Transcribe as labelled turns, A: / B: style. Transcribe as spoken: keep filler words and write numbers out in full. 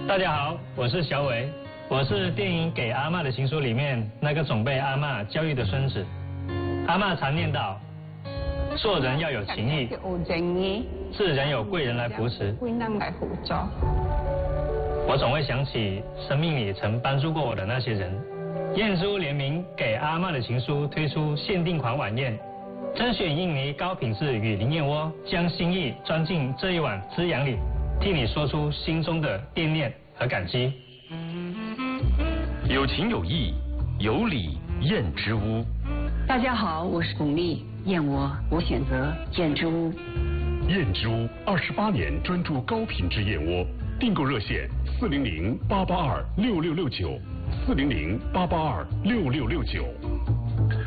A: 大家好，我是小伟，我是电影《给阿嬷的情书》里面那个总被阿嬷教育的孙子。阿嬷常念叨，做人要有情义，是人有贵人来扶持。我总会想起生命里曾帮助过我的那些人。燕珠联名《给阿嬷的情书》推出限定款晚宴，甄选印尼高品质与林燕窝，将心意装进这一碗滋养里，替你说出心中的惦念和感激。
B: 有情有义，有礼燕之屋。
C: 大家好，我是巩俐，燕窝我选择燕之屋。
D: 燕之屋二十八年专注高品质燕窝，订购热线四零零八八二六六六九，四零零八八二六六六九。